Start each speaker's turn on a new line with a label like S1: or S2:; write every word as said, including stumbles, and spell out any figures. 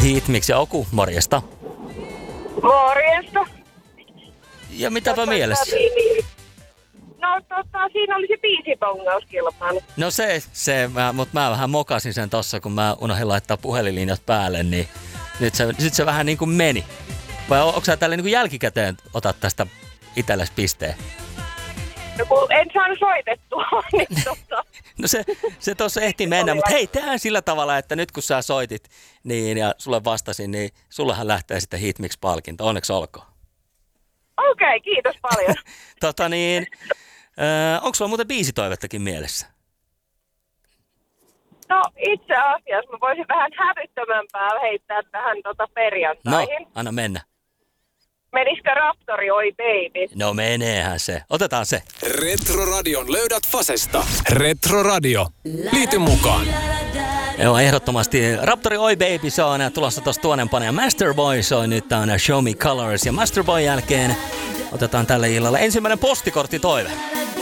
S1: Hitmix ja Oku, morjesta.
S2: Morjesta.
S1: Ja mitäpä
S2: Tota,
S1: mielessä?
S2: niin, no tota, siinä oli se biisibongauskilpailu.
S1: No se, se mutta mä vähän mokasin sen tossa, kun mä unohdin laittaa puhelinlinjat päälle, niin nyt se, nyt se vähän niin kuin meni. Vai onko sä tälle niin kuin jälkikäteen otat tästä itsellesi pisteen?
S2: No kun en saanut soitettua, niin tota...
S1: No se, se tuossa ehti mennä, mutta hei, tehdään sillä tavalla, että nyt kun sä soitit niin, ja sulle vastasin, niin sullahan lähtee sitten Hitmix-palkinto. Onneksi olkoon.
S2: Okei, okay, kiitos paljon.
S1: tota niin, äh, onko sulla muuten biisitoivettakin mielessä?
S2: No itse asiassa mä voisin vähän hävyttömämpää heittää tähän tota perjantaihin.
S1: No, anna mennä.
S2: Menisikö Raptori, oi baby?
S1: No meneehän se. Otetaan se.
S3: Retroradion löydät Fasesta. Retroradio. Liity mukaan.
S1: Joo, ehdottomasti Raptori Oi Baby, se on tulossa tuossa tuonempana. Ja Masterboy, se on nyt on Show Me Colors. Ja Masterboy jälkeen otetaan tälle illalle ensimmäinen postikorttitoive.